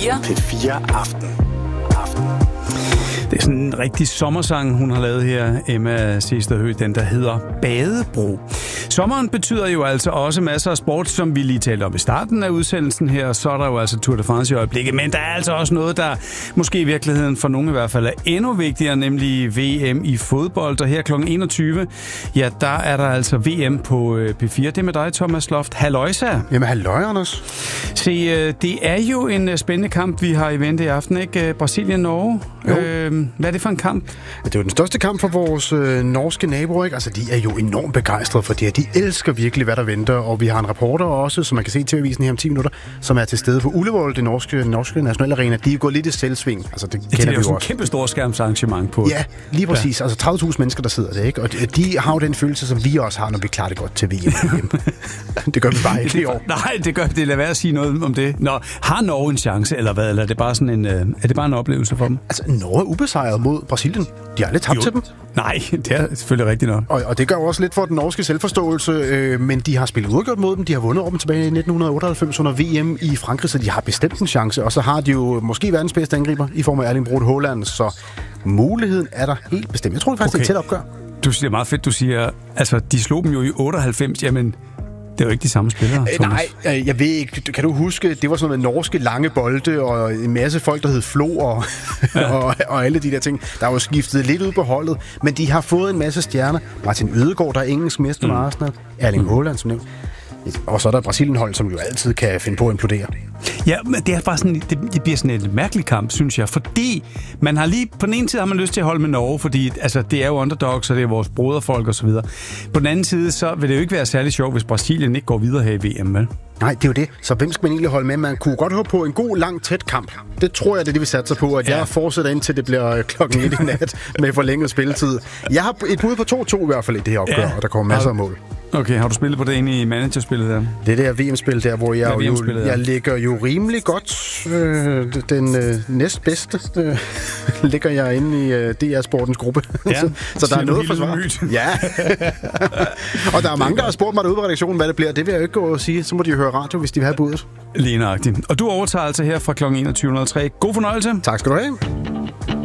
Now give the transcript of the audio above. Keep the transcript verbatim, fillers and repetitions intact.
fire. P fire Aften. Aften. Det er sådan en rigtig sommersang, hun har lavet her, Emma Sesterhøj, den der hedder Badebro. Sommeren betyder jo altså også masser af sport, som vi lige talte om i starten af udsendelsen her. Så er der jo altså Tour de France i øjeblikket, men der er altså også noget, der måske i virkeligheden for nogen i hvert fald er endnu vigtigere, nemlig V M i fodbold. Og her klokken enogtyve, ja, der er der altså V M på P fire. Det er med dig, Thomas Loft. Halløjsa. Jamen, halløj, Anders. Se, det er jo en spændende kamp, vi har i vente i aften, ikke? Brasilien-Norge. Øh, hvad er det for en kamp? Det er jo den største kamp for vores øh, norske naboer, ikke? Altså, de er jo enormt begejstrede for det her. De elsker virkelig, hvad der venter, og vi har en reporter også, som man kan se i T V-avisen her om ti minutter, som er til stede på Ullevål, det norske, norske nationale arena. De er gået lidt i selvsving. Altså, det kender det er vi jo jo sådan også. et kæmpe stort skærmsarrangement på. Ja, lige præcis. Ja. Altså tredive tusind mennesker, der sidder der, ikke? Og de, de har jo den følelse, som vi også har, når vi klarer det godt til V M. Det gør vi bare ikke i år. Nej, det gør det. Lad være at sige noget om det. Nå, har Norge en chance, eller hvad? Eller er det bare sådan en, øh, er det bare en oplevelse for dem? Altså, Norge er ubesejret mod Brasilien. De har aldrig tabt til dem. Nej, det er selvfølgelig rigtigt nok. Og, og det gør også lidt for den norske selvforståelse, øh, men de har spillet uafgjort mod dem. De har vundet over dem tilbage i nitten otteoghalvfems under V M i Frankrig, så de har bestemt en chance. Og så har de jo måske verdens bedste angriber i form af Erling Braut Haaland, så muligheden er der helt bestemt. Jeg tror det faktisk, okay. Det er et tæt opgør. Du siger meget fedt, du siger, altså de slog dem jo i otteoghalvfems, jamen det er jo ikke de samme spillere, Thomas. Nej, jeg ved ikke. Kan du huske, det var sådan noget med norske lange bolde, og en masse folk, der hed Flo, og, ja. og, og alle de der ting. Der var jo skiftet lidt ud på holdet, men de har fået en masse stjerner. Martin Ødegaard, der er engelsk mester med mm. Arsenal. Erling mm. Haaland, som nævnt. Og så er der Brasilien-hold, som jo altid kan finde på at implodere. Ja, men det er bare sådan, det, det bliver sådan en mærkelig kamp, synes jeg, fordi man har lige, på den ene side har man lyst til at holde med Norge, fordi altså, det er jo underdogs, og det er vores broderfolk og så videre. På den anden side, så vil det jo ikke være særlig sjovt, hvis Brasilien ikke går videre her i V M, vel? Nej, det er jo det. Så hvem skal man egentlig holde med? Man kunne godt håbe på en god, lang, tæt kamp. Det tror jeg, det er det, vi satser på, at ja. jeg fortsætter indtil det bliver klokken et i nat med forlænget spilletid. Jeg har et bud på to to i hvert fald i det her opgør, ja. og der kommer masser af mål. Okay, har du spillet på det inde i managerspillet der? Det der V M-spil der, hvor jeg, ja, jo, jeg ligger jo rimelig godt. Øh, den øh, næstbedste øh, ligger jeg inde i øh, D R-sportens gruppe. Ja, så, så der er noget for svar. Ja. Og der er mange, der har spurgt mig derude på redaktionen, hvad det bliver. Det vil jeg jo ikke gå og sige. Så må de jo høre radio, hvis de vil have budet. Lige nøjagtigt. Og du overtager altså her fra klokken enogtyve nul tre. God fornøjelse. Tak skal du have.